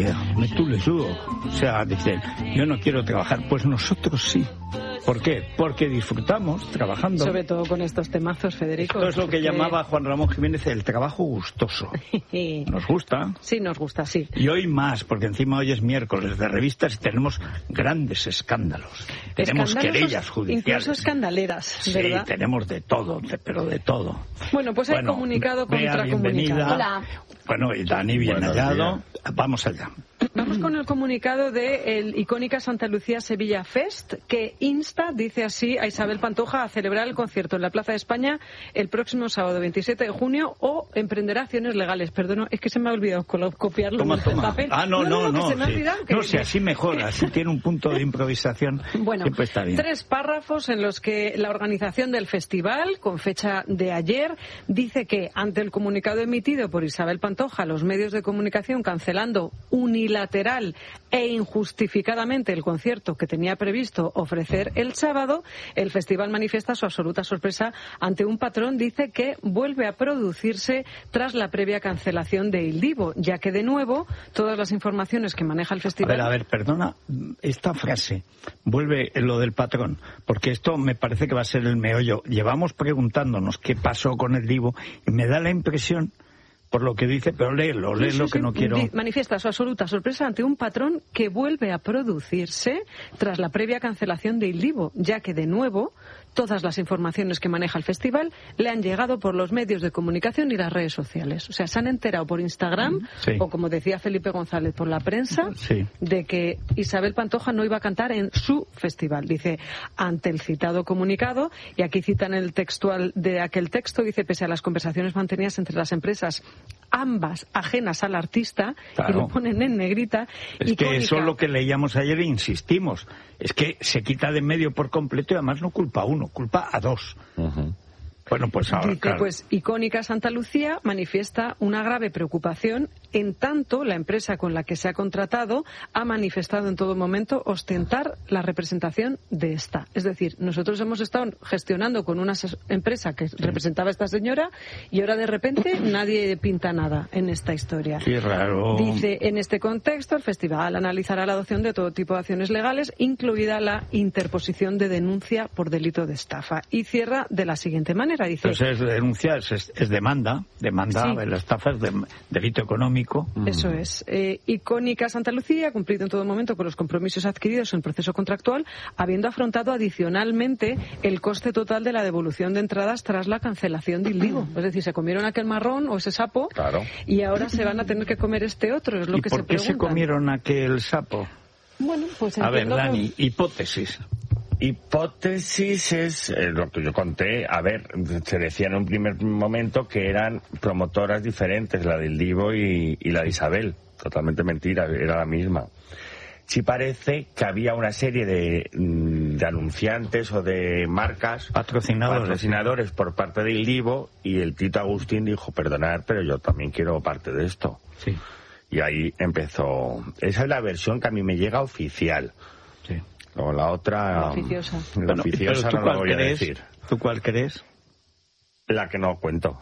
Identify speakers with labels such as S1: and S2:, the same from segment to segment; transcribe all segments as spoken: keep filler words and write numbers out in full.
S1: Oye, me tú les dudo. O sea, dicen, yo no quiero trabajar. Pues nosotros sí. ¿Por qué? Porque disfrutamos trabajando.
S2: Sobre todo con estos temazos, Federico.
S1: Esto es lo que
S2: porque...
S1: llamaba Juan Ramón Jiménez el trabajo gustoso. ¿Nos gusta?
S2: Sí, nos gusta, sí.
S1: Y hoy más, porque encima hoy es miércoles de revistas y tenemos grandes escándalos. Tenemos querellas judiciales.
S2: Incluso escandaleras, ¿verdad?
S1: Sí, tenemos de todo, pero de todo.
S2: Bueno, pues hay bueno, comunicado contra comunicado.
S1: Hola. Bueno, y Dani, bien Buenos hallado. Días. Vamos allá.
S2: Vamos con el comunicado de el icónica Santa Lucía Sevilla Fest, que insta, dice así, a Isabel Pantoja a celebrar el concierto en la Plaza de España el próximo sábado veintisiete de junio o emprenderá acciones legales. Perdón, es que se me ha olvidado copiarlo
S1: toma,
S2: en
S1: toma.
S2: papel.
S1: Ah, no, no, no. no,
S2: se me ha olvidado,
S1: sí.
S2: que,
S1: no sé, así mejor, así tiene un punto de improvisación.
S2: Bueno,
S1: está bien.
S2: Tres párrafos en los que la organización del festival, con fecha de ayer, dice que ante el comunicado emitido por Isabel Pantoja, los medios de comunicación cancelando unilateral e injustificadamente el concierto que tenía previsto ofrecer el sábado, el festival manifiesta su absoluta sorpresa ante un patrón, dice, que vuelve a producirse tras la previa cancelación de Il Divo, ya que de nuevo todas las informaciones que maneja el festival...
S1: A ver, a ver, perdona, esta frase, vuelve lo del patrón, porque esto me parece que va a ser el meollo. Llevamos preguntándonos qué pasó con el Divo y me da la impresión... por lo que dice, pero léelo, léelo sí, sí, sí. que no quiero...
S2: Manifiesta su absoluta sorpresa ante un patrón que vuelve a producirse tras la previa cancelación de Il Divo, ya que, de nuevo, todas las informaciones que maneja el festival le han llegado por los medios de comunicación y las redes sociales. O sea, se han enterado por Instagram, sí. o como decía Felipe González, por la prensa,
S1: sí.
S2: de que Isabel Pantoja no iba a cantar en su festival. Dice, ante el citado comunicado, y aquí citan el textual de aquel texto, dice, pese a las conversaciones mantenidas entre las empresas, ambas ajenas al artista, claro. y lo ponen en negrita.
S1: Es
S2: icónica.
S1: Que eso es lo que leíamos ayer e insistimos. Es que se quita de en medio por completo y además no culpa a uno, culpa a dos. Uh-huh. Bueno, pues ahora,
S2: Dice,
S1: claro.
S2: pues, icónica Santa Lucía manifiesta una grave preocupación, en tanto la empresa con la que se ha contratado ha manifestado en todo momento ostentar la representación de esta. Es decir, nosotros hemos estado gestionando con una empresa que representaba a esta señora y ahora de repente nadie pinta nada en esta historia.
S1: Qué raro.
S2: Dice, en este contexto el festival analizará la adopción de todo tipo de acciones legales, incluida la interposición de denuncia por delito de estafa. Y cierra de la siguiente manera. Dice,
S1: Entonces es denuncia, es, es demanda, demanda, sí. La estafa es de, delito económico.
S2: Eso es. Eh, icónica Santa Lucía ha cumplido en todo momento con los compromisos adquiridos en el proceso contractual, habiendo afrontado adicionalmente el coste total de la devolución de entradas tras la cancelación de Il Divo. Es decir, se comieron aquel marrón o ese sapo,
S1: claro.
S2: y ahora se van a tener que comer este otro, es lo
S1: ¿Y
S2: que
S1: por
S2: se
S1: qué
S2: preguntan.
S1: se comieron aquel sapo?
S2: Bueno, pues
S1: a ver, Dani,
S2: que...
S1: hipótesis.
S3: Hipótesis es eh, lo que yo conté. A ver, se decía en un primer momento que eran promotoras diferentes, la del Divo y, y la de Isabel. Totalmente mentira, era la misma. Sí parece que había una serie de, de anunciantes o de marcas,
S1: patrocinadores,
S3: patrocinadores por parte del Divo, y el Tito Agustín dijo, perdonad, pero yo también quiero parte de esto.
S1: Sí.
S3: Y ahí empezó. Esa es la versión que a mí me llega oficial.
S1: Sí.
S3: O la otra...
S2: La oficiosa.
S3: La
S1: bueno,
S3: oficiosa no la voy a
S1: crees?
S3: decir.
S1: ¿Tú cuál crees?
S3: La que no cuento.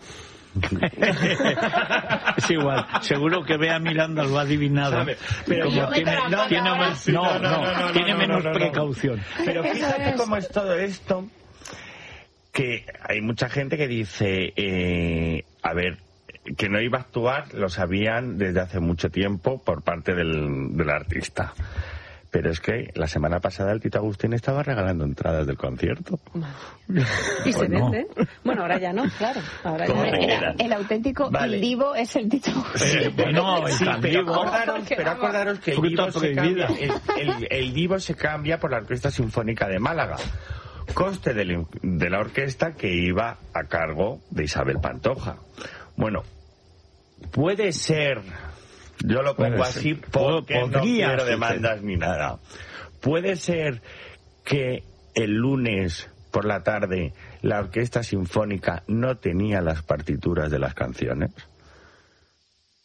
S1: Es igual, seguro que Bea Miranda lo ha adivinado. ¿Sabe?
S3: Pero
S1: como
S3: yo
S1: tiene, no, tiene, más, no, no, no, no, no, tiene no, no, menos no, no, precaución.
S3: Pero fíjate cómo es todo esto, que hay mucha gente que dice, eh, a ver, que no iba a actuar, lo sabían desde hace mucho tiempo por parte del, del artista. Pero es que la semana pasada el Tito Agustín estaba regalando entradas del concierto.
S2: Y se vende. Bueno, ahora ya no, claro. Ahora ya no.
S4: El, el auténtico vale. Il Divo es el Tito Agustín.
S3: Eh, bueno, sí, pero acordaros, pero acordaros que el Divo, se cambia, el, el, el Divo se cambia por la Orquesta Sinfónica de Málaga. Coste de la, de la orquesta que iba a cargo de Isabel Pantoja. Bueno, puede ser... Yo lo pongo así porque no quiero demandas ni nada. ¿Puede ser que el lunes por la tarde la Orquesta Sinfónica no tenía las partituras de las canciones?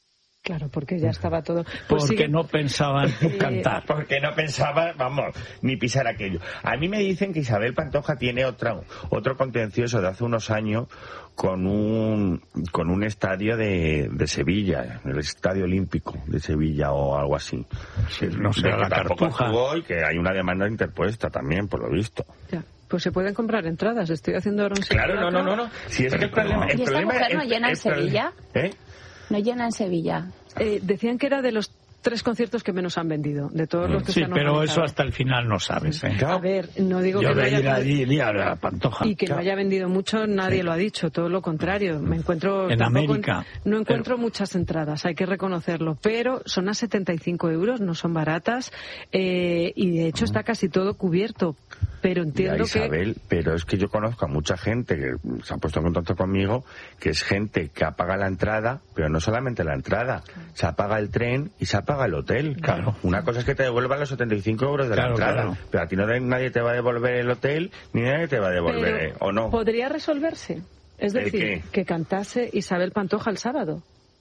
S2: Claro, porque ya estaba todo...
S1: Pues porque sigue... no pensaban eh... cantar.
S3: Porque no pensaba, vamos, ni pisar aquello. A mí me dicen que Isabel Pantoja tiene otra, otro contencioso de hace unos años con un con un estadio de, de Sevilla, el Estadio Olímpico de Sevilla o algo así.
S1: Sí, no sé, la Cartuja.
S3: Y que hay una demanda interpuesta también, por lo visto.
S2: Ya. Pues se pueden comprar entradas. Estoy haciendo ahora un...
S3: Claro, no, no, no, no. Si es que el problema... El
S4: ¿Y esta
S3: problema
S4: mujer no
S3: es,
S4: llena en Sevilla?
S3: ¿Eh?
S4: No llena en Sevilla.
S2: Eh, decían que era de los tres conciertos que menos han vendido, de todos los que
S1: sí,
S2: se han
S1: pero
S2: organizado.
S1: eso hasta el final no sabes, ¿eh?
S2: A ver, no digo
S1: Yo
S2: que no
S1: de
S2: haya
S1: ir allí a la Pantoja.
S2: y que
S1: claro.
S2: no haya vendido mucho, nadie sí. lo ha dicho, todo lo contrario. Me encuentro
S1: en América.
S2: En, no encuentro
S1: pero...
S2: muchas entradas, hay que reconocerlo, pero son a setenta y cinco euros, no son baratas, eh, y de hecho está casi todo cubierto. Pero entiendo
S3: ya, Isabel,
S2: que...
S3: pero es que yo conozco a mucha gente que se ha puesto en contacto conmigo, que es gente que apaga la entrada, pero no solamente la entrada, se apaga el tren y se apaga el hotel.
S1: Claro.
S3: Una cosa es que te devuelvan los setenta y cinco euros de
S1: claro,
S3: la entrada,
S1: claro.
S3: pero a ti no, nadie te va a devolver el hotel, ni nadie te va a devolver,
S2: pero
S3: ¿o no?
S2: ¿Podría resolverse? Es decir, que cantase Isabel Pantoja el sábado.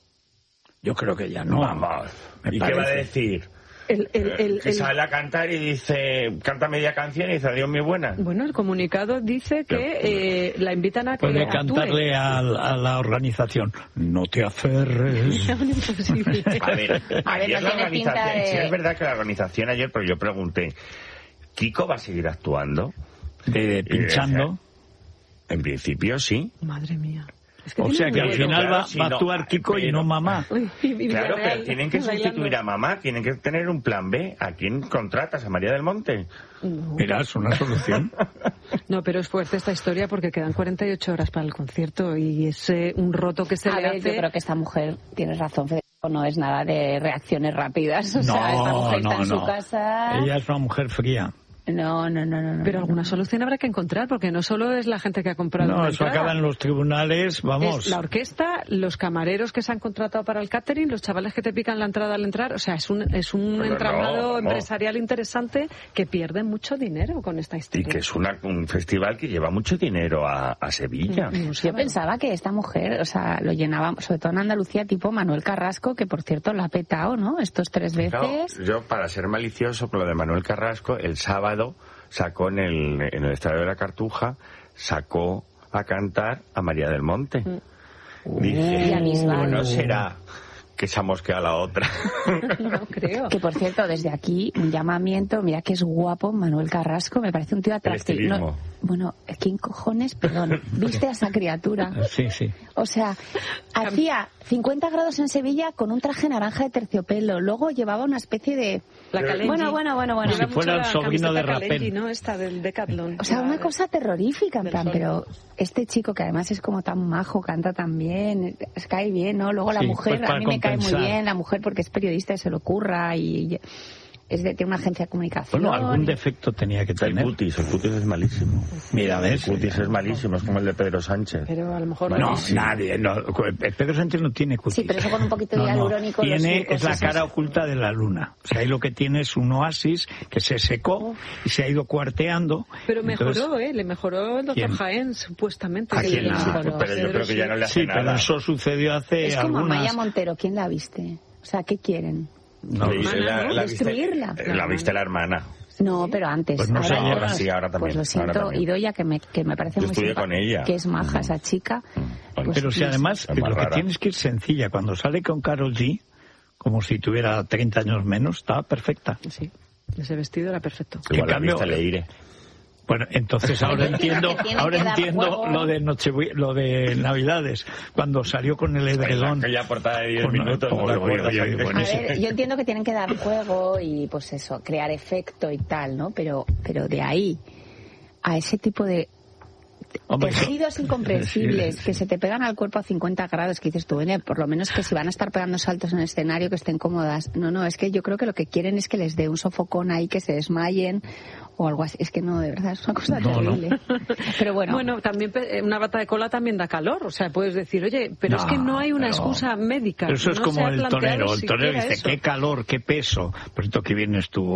S1: Yo creo que ya no.
S3: Vamos. ¿Y
S1: parece.
S3: qué va a decir?
S2: El, el, el,
S3: que
S2: el...
S3: sale a cantar y dice, canta media canción y dice, adiós mi buena.
S2: Bueno, el comunicado dice que eh, la invitan a que
S1: puede
S2: actúe.
S1: cantarle a, a la organización, no te aferres.
S3: a ver,
S4: a ver,
S3: ayer
S4: no
S3: la
S4: tiene pinta de...
S3: sí es verdad que la organización ayer, pero yo pregunté, ¿Kiko va a seguir actuando?
S1: De pinchando.
S3: En principio sí.
S2: Madre mía. Es que
S1: o sea que al final
S3: claro,
S1: va,
S3: si
S1: va a
S3: no,
S1: actuar Kiko
S3: pero,
S1: y no mamá.
S2: Uy, y
S3: claro,
S2: real,
S3: pero tienen que
S2: bailando.
S3: sustituir a mamá, tienen que tener un plan B. ¿A quién contratas? ¿A María del Monte?
S2: No.
S1: Mira, es una solución.
S2: No, pero es fuerte esta historia porque quedan cuarenta y ocho horas para el concierto y es eh, un roto que se
S4: a
S2: le
S4: ver,
S2: hace...
S4: yo creo que esta mujer, tienes razón, Federico, no es nada de reacciones rápidas. O
S1: no,
S4: sea, esta mujer
S1: no,
S4: está en
S1: no.
S4: su casa...
S1: Ella es una mujer fría.
S4: No, no, no, no.
S2: Pero
S4: no,
S2: alguna
S4: no.
S2: solución habrá que encontrar, porque no solo es la gente que ha comprado
S1: No,
S2: una
S1: eso
S2: entrada.
S1: acaba en los tribunales, vamos.
S2: Es la orquesta, los camareros que se han contratado para el catering, los chavales que te pican la entrada al entrar. O sea, es un, es un
S3: Pero
S2: entramado
S3: no, no.
S2: empresarial interesante que pierde mucho dinero con esta historia.
S3: Y que es una, un festival que lleva mucho dinero a, a Sevilla.
S2: No, no
S4: Yo pensaba que esta mujer, o sea, lo llenaba, sobre todo en Andalucía, tipo Manuel Carrasco, que por cierto la ha petado, ¿no? Estos tres veces.
S3: Claro, yo, para ser malicioso, por lo de Manuel Carrasco, el sábado sacó en el, en el Estadio de la Cartuja, sacó a cantar a María del Monte.
S2: Mm.
S3: Dice,
S4: uh,
S3: no será que se ha mosqueado la otra.
S2: No creo.
S4: Que por cierto, desde aquí, un llamamiento, mira que es guapo Manuel Carrasco, me parece un tío atractivo. No, bueno, ¿quién cojones? Perdón, ¿viste a esa criatura?
S1: Sí, sí.
S4: O sea, hacía cincuenta grados en Sevilla con un traje naranja de terciopelo, luego llevaba una especie de...
S2: La Kalenji.
S4: Bueno, bueno, bueno, bueno.
S1: Si fuera el sobrino de Rapel.
S2: ¿No? Esta del Decathlon.
S4: O sea, una cosa terrorífica, en plan, pero este chico que además es como tan majo, canta tan bien, es, cae bien, ¿no? Luego la
S1: Sí,
S4: mujer,
S1: pues
S4: a mí me cae muy
S1: compensar.
S4: bien, la mujer porque es periodista y se lo curra y es de, tiene una agencia de comunicación.
S1: Bueno, algún defecto tenía que
S3: El
S1: tener.
S3: cutis, el cutis es malísimo.
S1: Mira, ves.
S3: El cutis es malísimo, es como el de Pedro Sánchez.
S2: Pero a lo mejor...
S1: No,
S3: Sí.
S1: nadie. No, Pedro Sánchez no tiene cutis.
S4: Sí, pero eso con un poquito de
S1: No, no.
S4: hialurónico. los
S1: Tiene,
S4: surcos
S1: es la
S4: esos.
S1: cara oculta de la luna. O sea, ahí lo que tiene es un oasis que se secó y se ha ido cuarteando.
S2: Pero mejoró,
S1: Entonces,
S2: ¿eh? Le mejoró el doctor
S1: ¿quién?
S2: Jaén, supuestamente.
S3: ¿A
S2: que
S3: quién?
S2: le
S3: Sí,
S2: mejoró.
S3: pero yo creo que ya no le hace
S1: sí, pero
S3: nada.
S1: eso sucedió hace
S4: Es como
S1: algunas...
S4: Amaya Montero, ¿quién la viste? O sea, ¿qué quieren?
S1: No,
S3: Sí,
S2: hermana,
S3: la,
S2: ¿no?
S3: la viste,
S4: Destruirla.
S3: la viste la hermana.
S4: No, pero antes.
S1: Pues no
S4: ahora,
S1: sé,
S4: ahora
S3: ahora
S4: no-
S3: sí, ahora también,
S4: Pues lo
S3: ahora
S4: siento,
S3: también.
S4: Idoia, que me, que me parece
S3: Yo
S4: muy
S3: estudié
S4: simpa-
S3: con ella.
S4: que es maja esa chica.
S3: Bueno,
S4: Pues
S1: pero si
S4: sí,
S1: además
S3: es más
S1: lo que
S3: rara.
S1: tienes que ir sencilla. Cuando sale con Karol G, como si tuviera treinta años menos, estaba perfecta.
S2: Sí, ese vestido era perfecto.
S3: Igual
S1: En
S3: la
S1: cambio-
S3: viste Leire.
S1: Bueno, entonces ahora entiendo,
S4: Que tiene
S1: ahora
S4: que dar
S1: entiendo
S4: juego.
S1: lo de Noche, lo de Navidades, cuando salió con el edredón.
S3: Aquella portada de diez
S1: Con-
S3: minutos, ¿no te
S1: Oye,
S3: acuerdas?
S1: oye, oye,
S4: A
S1: buenísimo.
S4: ver, yo entiendo que tienen que dar juego y pues eso, crear efecto y tal, ¿no? Pero, pero de ahí a ese tipo de
S1: Hombre, eso-
S4: tejidos incomprensibles
S1: Sí, sí.
S4: que se te pegan al cuerpo a cincuenta grados, que dices tú, "Oye, por lo menos que si van a estar pegando saltos en el escenario que estén cómodas". No, no, es que yo creo que lo que quieren es que les dé un sofocón ahí, que se desmayen o algo así. Es que no, de verdad, es una cosa
S1: No, no.
S4: terrible. Pero bueno,
S2: Bueno, también pe- una bata de cola también da calor. O sea, puedes decir, oye, pero es que no hay una
S1: pero-
S2: excusa médica.
S1: Pero eso es
S2: No se
S1: como
S2: ha
S1: el
S2: planteado
S1: torero. El torero
S2: siquiera
S1: dice,
S2: eso.
S1: qué calor, qué peso. Por esto que bien estuvo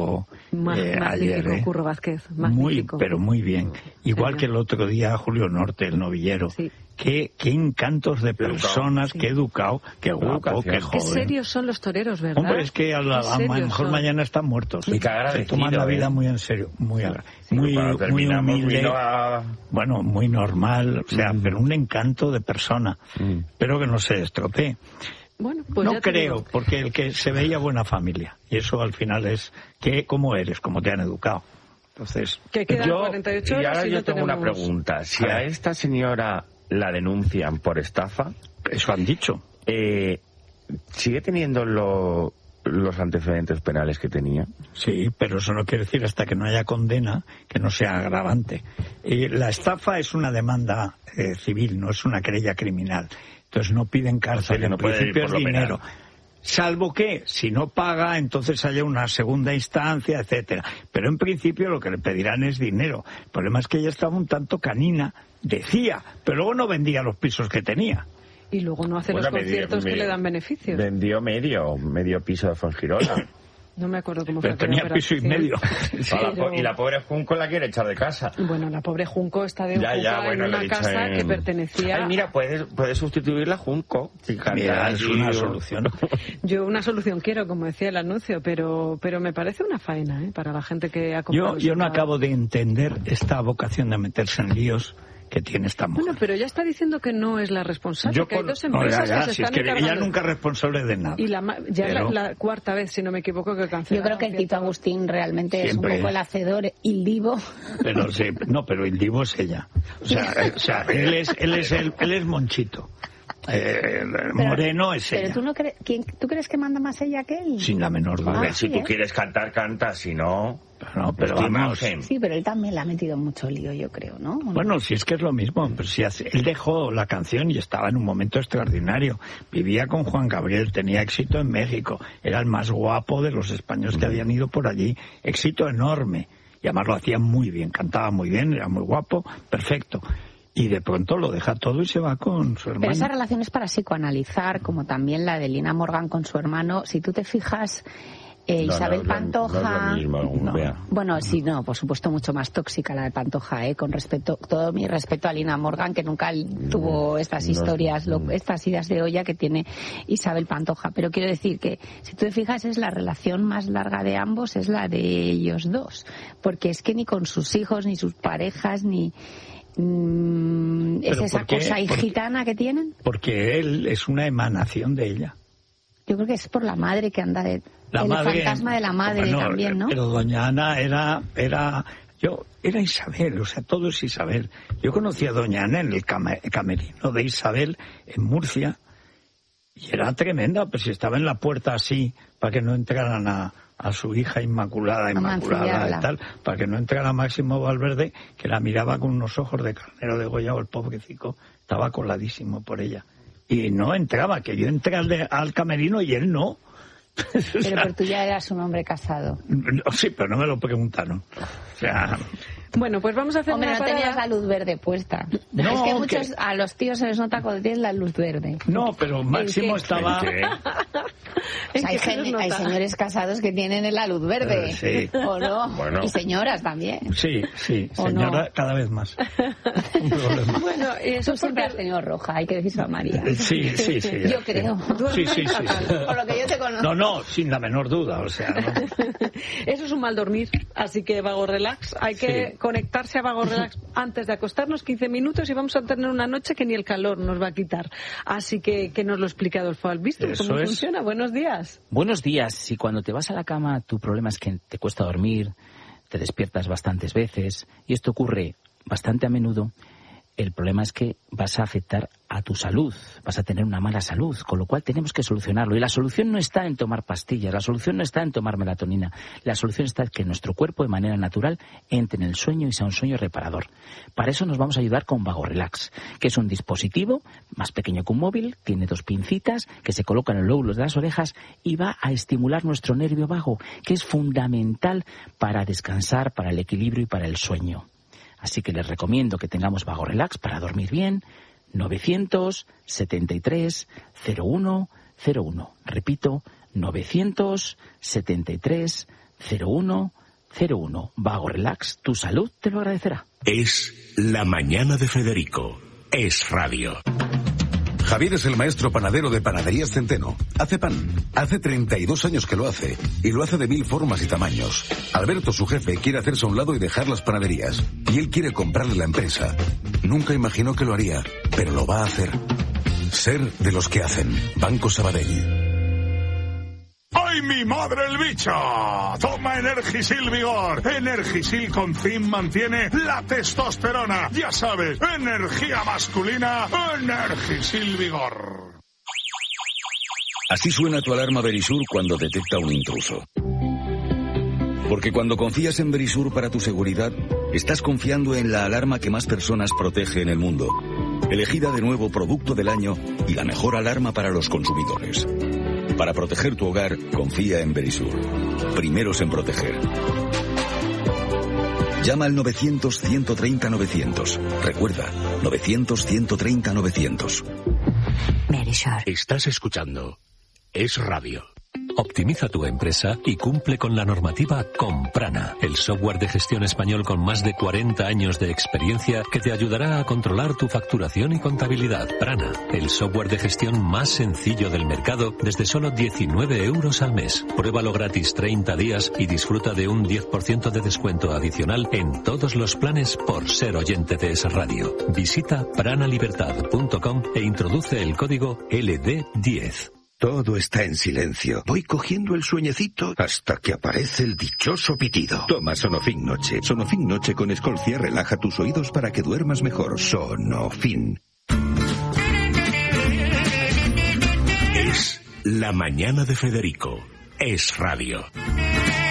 S2: Ma-
S1: eh,
S2: magnífico,
S1: ayer. ¿eh?
S2: Curro Vázquez,
S1: Muy,
S2: magnífico.
S1: pero muy bien. Igual
S2: Señor.
S1: que el otro día Julio Norte, el novillero.
S2: Sí.
S1: Qué, qué encantos de personas,
S2: Sí.
S1: qué educado, qué guapo, qué
S2: Qué
S1: joven.
S2: serios son los toreros, ¿verdad?
S1: Hombre, es que a lo
S2: Qué serios
S1: mejor
S2: son.
S1: mañana están muertos.
S3: Y qué
S1: Se
S3: agradecido,
S1: toman la vida
S3: ¿eh?
S1: muy en serio, muy agra- muy,
S3: Cuando
S1: muy
S3: terminamos,
S1: humilde,
S3: vino a-
S1: bueno, muy normal, o sea,
S3: Mm.
S1: pero un encanto de persona.
S3: Mm.
S1: Espero que no se estropee.
S2: Bueno, pues
S1: no
S2: ya te
S1: creo,
S2: digo.
S1: porque el que se veía buena familia, y eso al final es que cómo eres, cómo te han educado. Entonces,
S2: Que quedan
S3: Yo,
S2: cuarenta y ocho
S3: y
S2: horas
S3: ahora
S2: y
S3: yo
S2: no
S3: tengo una
S2: tenemos-
S3: pregunta. Si
S1: A
S3: a
S1: ver.
S3: esta señora la denuncian por estafa,
S1: eso han dicho.
S3: eh, ¿sigue teniendo lo- los antecedentes penales que tenía?
S1: Sí, pero eso no quiere decir hasta que no haya condena que no sea agravante. Y la estafa es una demanda eh, civil, no es una querella criminal. Entonces no piden cárcel,
S3: que
S1: en
S3: no puede ir
S1: principio
S3: por
S1: es
S3: lo
S1: dinero.
S3: penal.
S1: Salvo que, si no paga, entonces haya una segunda instancia, etcétera. Pero en principio lo que le pedirán es dinero. El problema es que ella estaba un tanto canina, decía, pero luego no vendía los pisos que tenía.
S2: Y luego no hace
S3: Bueno,
S2: los
S3: me-
S2: conciertos
S3: me-
S2: que le dan beneficios.
S3: Vendió medio, medio piso de Fongirola.
S2: No me acuerdo cómo fue.
S1: Pero tenía
S2: aquella
S1: piso y
S2: operación.
S1: medio.
S2: Sí,
S3: A la po-
S2: pero-
S3: Y la pobre Junco la quiere echar de casa.
S2: Bueno, la pobre Junco está de
S3: Ya,
S2: ocupa
S3: ya, bueno,
S2: en
S3: le he
S2: una
S3: dicho
S2: casa
S3: en-
S2: que pertenecía...
S3: Ay, mira, puedes, puedes sustituir la Junco. Y cantar
S1: Mira, es
S3: allí,
S1: una
S3: o-
S1: solución.
S2: Yo una solución quiero, como decía el anuncio, pero pero me parece una faena, ¿eh? Para la gente que ha comprado.
S1: Yo, yo no
S2: esa-
S1: acabo de entender esta vocación de meterse en líos que tiene esta mujer.
S2: Bueno, pero ya está diciendo que no es la responsable,
S3: Yo
S2: que hay
S3: con-
S2: dos
S1: No,
S2: empresas
S1: ya, ya,
S2: que se
S1: si es
S2: están
S1: que ella
S2: encargando.
S1: nunca es responsable de nada.
S2: Y la, ma- ya
S1: Pero-
S2: es la, la cuarta vez, si no me equivoco, que cancela.
S4: Yo creo que el Tito Agustín realmente
S1: Siempre.
S4: es un poco el hacedor y el divo.
S1: Pero sí, no, pero el divo es ella. O sea, eh, o sea él es, él es el, él es Monchito. Eh, Moreno es
S4: Pero
S1: ella.
S4: tú no crees, ¿quién, ¿tú crees que manda más ella que él?
S1: Sin la menor duda.
S3: Hombre,
S4: Ah,
S3: si
S4: sí,
S3: tú
S4: ¿eh?
S3: quieres cantar, canta. Si no,
S1: No, pero
S3: es tu
S1: vamos.
S3: imagen.
S4: Sí, pero él también le ha metido mucho lío, yo creo, ¿no? ¿O no?
S1: Bueno, si es que es lo mismo, pero si hace- él dejó la canción y estaba en un momento extraordinario. Vivía con Juan Gabriel, tenía éxito en México, era el más guapo de los españoles que habían ido por allí, éxito enorme. Y además lo hacía muy bien, cantaba muy bien, era muy guapo, perfecto. Y de pronto lo deja todo y se va con su hermano.
S4: Pero esa relación es para psicoanalizar, como también la de Lina Morgan con su hermano. Si tú te fijas, eh,
S3: No,
S4: Isabel
S3: no es lo-
S4: Pantoja...
S3: no es lo mismo,
S1: No.
S3: Bea.
S4: Bueno, sí, no, por supuesto mucho más tóxica la de Pantoja, ¿eh? Con respeto, todo mi respeto a Lina Morgan, que nunca tuvo estas
S3: no,
S4: historias, lo-
S3: mm.
S4: estas idas de olla que tiene Isabel Pantoja. Pero quiero decir que, si tú te fijas, es la relación más larga de ambos, es la de ellos dos. Porque es que ni con sus hijos, ni sus parejas, ni... mm, es
S1: ¿Pero
S4: esa
S1: por qué?
S4: cosa ahí
S1: ¿Por qué?
S4: gitana que tienen.
S1: Porque él es una emanación de ella.
S4: Yo creo que es por la madre que anda de...
S1: La
S4: el
S1: madre,
S4: fantasma de la madre
S1: bueno,
S4: también, ¿no?
S1: Pero doña Ana era, era, yo, era Isabel, o sea, todo es Isabel. Yo conocí a doña Ana en el cama- camerino de Isabel, en Murcia, y era tremenda, pues si estaba en la puerta así, para que no entraran a, a su hija Inmaculada, Inmaculada
S4: mancillarla.
S1: y tal, para que no entrara Máximo Valverde, que la miraba con unos ojos de carnero degollado, el pobrecito, estaba coladísimo por ella. Y no entraba, que yo entré al, de- al camerino y él no. O
S4: Pero,
S1: sea,
S4: pero tú ya eras un hombre casado.
S1: no, sí, pero no me lo preguntaron. O sea,
S2: Bueno, pues vamos a hacer
S4: Hombre,
S2: una
S4: no
S2: parada.
S4: tenías la luz verde puesta.
S1: No,
S4: es que
S1: que-
S4: muchos, a los tíos se les nota cuando tienes la luz verde.
S1: no, pero Máximo
S4: qué?
S1: estaba...
S3: ¿Qué?
S4: O sea, hay,
S2: ¿En qué se
S4: gen-
S2: les nota?
S4: hay señores casados que tienen la luz verde.
S1: Eh, sí.
S4: ¿O no?
S3: Bueno.
S4: Y señoras también.
S1: Sí, sí,
S4: ¿O
S1: señora,
S4: no?
S1: cada vez más. Un problema.
S2: Bueno, eso
S4: Tú
S2: es
S4: siempre has
S2: porque...
S4: tenido roja, hay que decirlo a María.
S1: Eh, Sí, sí, sí.
S4: Yo creo.
S1: Sí, sí, sí. sí.
S4: Por lo que yo te conozco.
S1: No, no, sin la menor duda, o sea, ¿no?
S2: Eso es un mal dormir, así que Vago Relax, hay que
S1: Sí.
S2: conectarse a Vago Relax antes de acostarnos quince minutos y vamos a tener una noche que ni el calor nos va a quitar. Así que que nos lo explica Adolfo Albistur,
S1: Eso
S2: cómo
S1: es.
S2: funciona. Buenos días.
S5: Buenos días. Si cuando te vas a la cama tu problema es que te cuesta dormir, te despiertas bastantes veces y esto ocurre bastante a menudo, el problema es que vas a afectar a tu salud, vas a tener una mala salud, con lo cual tenemos que solucionarlo. Y la solución no está en tomar pastillas, la solución no está en tomar melatonina, la solución está en que nuestro cuerpo de manera natural entre en el sueño y sea un sueño reparador. Para eso nos vamos a ayudar con Vago Relax, que es un dispositivo más pequeño que un móvil, tiene dos pincitas que se colocan en los lóbulos de las orejas y va a estimular nuestro nervio vago, que es fundamental para descansar, para el equilibrio y para el sueño. Así que les recomiendo que tengamos Vago Relax para dormir bien. novecientos setenta y tres cero uno cero uno. Repito, novecientos setenta y tres cero uno cero uno. Vago Relax, tu salud te lo agradecerá.
S6: Es La Mañana de Federico. Es radio.
S7: Javier es el maestro panadero de Panaderías Centeno. Hace pan. Hace treinta y dos años que lo hace. Y lo hace de mil formas y tamaños. Alberto, su jefe, quiere hacerse a un lado y dejar las panaderías. Y él quiere comprarle la empresa. Nunca imaginó que lo haría, pero lo va a hacer. Ser de los que hacen. Banco Sabadell.
S8: ¡Ay, mi madre el bicho! Toma Energisil Vigor. Energisil con zinc mantiene la testosterona. Ya sabes, energía masculina, Energisil Vigor.
S9: Así suena tu alarma Verisur cuando detecta un intruso. Porque cuando confías en Verisur para tu seguridad, estás confiando en la alarma que más personas protege en el mundo. Elegida de nuevo producto del año y la mejor alarma para los consumidores. Para proteger tu hogar, confía en Verisur. Primeros en proteger. Llama al novecientos, ciento treinta, novecientos. Recuerda, novecientos, ciento treinta, novecientos.
S6: Verisur. Estás escuchando Es Radio.
S10: Optimiza tu empresa y cumple con la normativa con Prana, el software de gestión español con más de cuarenta años de experiencia que te ayudará a controlar tu facturación y contabilidad. Prana, el software de gestión más sencillo del mercado desde solo diecinueve euros al mes. Pruébalo gratis treinta días y disfruta de un diez por ciento de descuento adicional en todos los planes por ser oyente de Es Radio. Visita pranalibertad punto com e introduce el código L D diez.
S11: Todo está en silencio. Voy cogiendo el sueñecito hasta que aparece el dichoso pitido. Toma Sonofin Noche. Sonofin Noche con Escolcia relaja tus oídos para que duermas mejor. Sonofin.
S6: Es La Mañana de Federico. Es Radio.